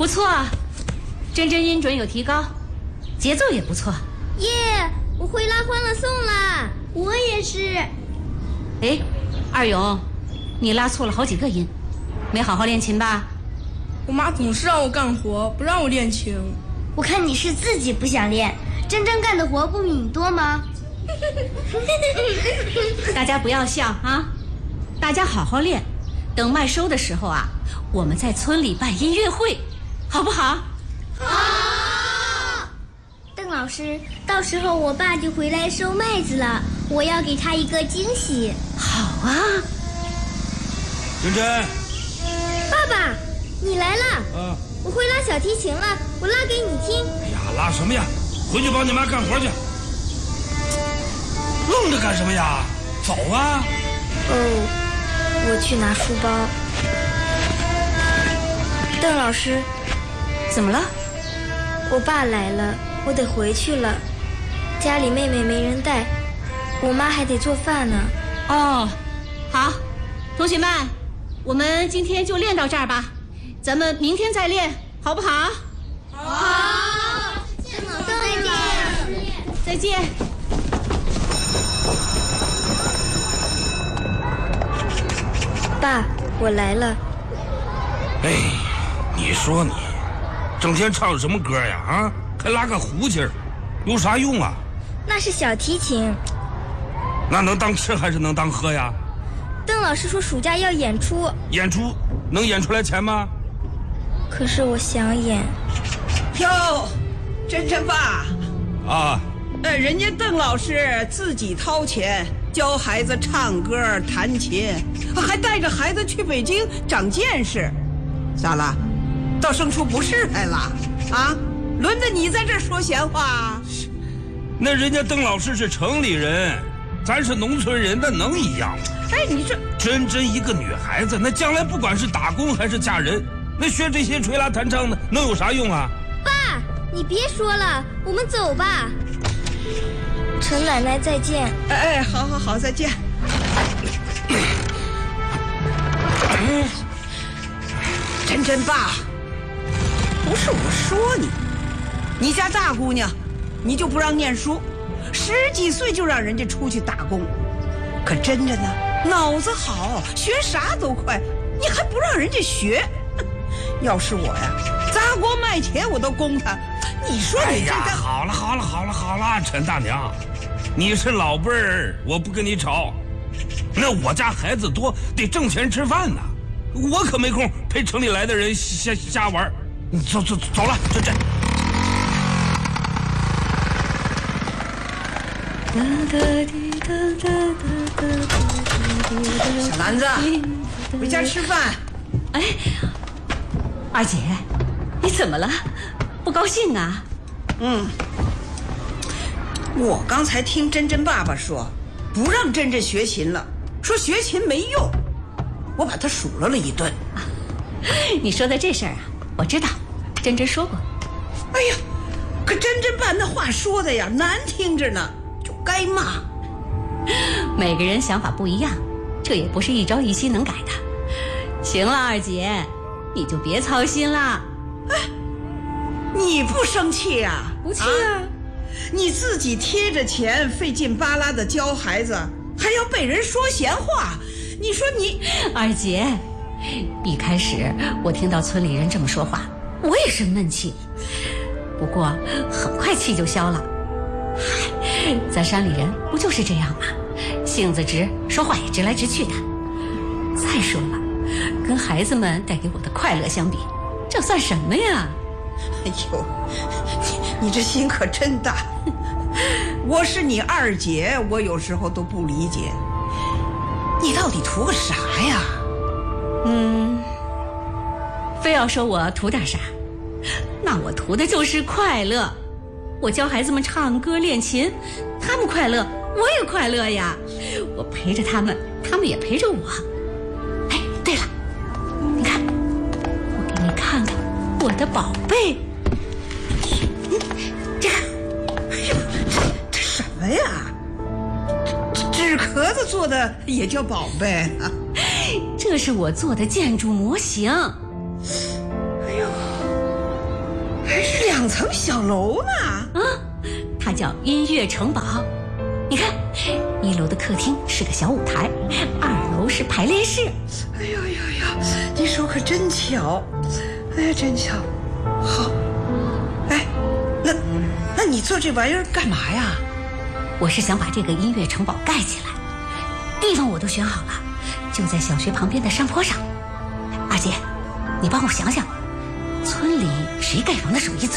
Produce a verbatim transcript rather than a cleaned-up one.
不错，真真音准有提高，节奏也不错。 耶，我会拉欢乐颂啦！我也是。 哎，二勇，你拉错了好几个音，没好好练琴吧？ 我妈总是让我干活，不让我练琴。 我看你是自己不想练，真真干的活不比你多吗？ 大家不要笑啊，大家好好练，等麦收的时候啊，我们在村里办音乐会，好不好？ 好。邓老师，到时候我爸就回来收麦子了，我要给他一个惊喜。 好啊。 真真， 爸爸，你来了。 啊， 我会拉小提琴了，我拉给你听。 哎呀，拉什么呀？回去帮你妈干活去。愣着干什么呀？走啊！ 哦，我去拿书包。邓老师， 怎么了？ 我爸来了，我得回去了。家里妹妹没人带，我妈还得做饭呢。 哦，好，同学们，我们今天就练到这儿吧，咱们明天再练，好不好？ 好。邓老师再见。 再见。 爸，我来了。 哎，你说你，整天唱什么歌呀？啊，还拉个胡琴儿，有啥用啊？ 那是小提琴。 那能当吃还是能当喝呀？ 邓老师说暑假要演出。 演出能演出来钱吗？ 可是我想演。 哟，真真爸。 啊。 呃，人家邓老师自己掏钱教孩子唱歌弹琴，还带着孩子去北京长见识。咋了？到生出不是来了？啊？轮得你在这儿说闲话？ 那人家邓老师是城里人，咱是农村人，那能一样吗？ 哎，你这真真一个女孩子，那将来不管是打工还是嫁人，那学这些吹拉弹唱的能有啥用啊？ 爸，你别说了，我们走吧。 陈奶奶再见。 哎哎，好好好，再见。真真爸，不是我说你，你家大姑娘，你就不让念书，十几岁就让人家出去打工，可真真呢，脑子好，学啥都快，你还不让人家学？要是我呀，砸锅卖铁我都供他。你说你这个…… 哎呀，好了好了好了好了，陈大娘，你是老辈儿，我不跟你吵。那我家孩子多，得挣钱吃饭呢，我可没空陪城里来的人瞎瞎玩。走走走了，这这。 小兰子，回家吃饭。 哎，二姐，你怎么了？不高兴啊？ 嗯，我刚才听真真爸爸说，不让真真学琴了，说学琴没用，我把他数落了一顿。 你说的这事儿啊，我知道，真真说过。 哎呀，可真真爸那话说的呀，难听着呢，就该骂。 每个人想法不一样，这也不是一朝一夕能改的。行了，二姐，你就别操心了。 哎，你不生气呀？ 不气啊！ 你自己贴着钱，费劲巴拉的教孩子，还要被人说闲话，你说你…… 二姐，一开始我听到村里人这么说话，我也是闷气，不过很快气就消了。嗨，咱山里人不就是这样吗？性子直，说话也直来直去的。再说了，跟孩子们带给我的快乐相比，这算什么呀？ 哎呦，你你这心可真大。我是你二姐，我有时候都不理解，你到底图个啥呀？ 嗯，非要说我图点啥，那我图的就是快乐。我教孩子们唱歌练琴，他们快乐，我也快乐呀。我陪着他们，他们也陪着我。哎，对了，你看，我给你看看我的宝贝。这个， 哎呦，这这什么呀？这纸壳子做的也叫宝贝啊？ 这是我做的建筑模型。 哎呦， 还是两层小楼呢。 啊，它叫音乐城堡。你看，一楼的客厅是个小舞台，二楼是排练室。 哎呦呦呦，你说可真巧，哎呀，真巧。好，哎，那那你做这玩意儿干嘛呀？ 我是想把这个音乐城堡盖起来，地方我都选好了，就在小学旁边的山坡上。二姐，你帮我想想，村里谁盖房的手艺最